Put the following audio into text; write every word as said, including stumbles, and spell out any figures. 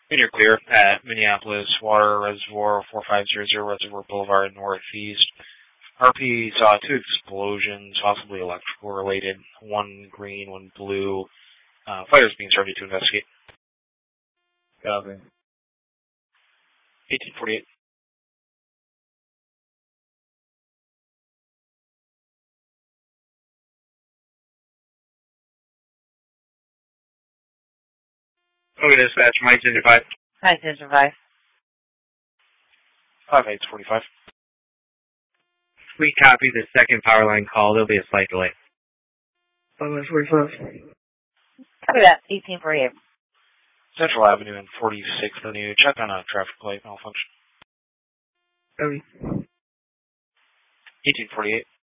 And you're clear at Minneapolis Water Reservoir, four five zero zero Reservoir Boulevard, Northeast. R P saw two explosions, possibly electrical related, one green, one blue. Uh, fire is being started to investigate. Copy. eighteen forty-eight. Okay, dispatch, Mike Ginger five. Hi, Ginger five. five eight forty-five. We copy the second power line call. There'll be a slight delay. five eight forty-five. Copy that, eighteen forty-eight. Central Avenue and forty-sixth Avenue. Check on a traffic light malfunction. Copy. eighteen forty-eight.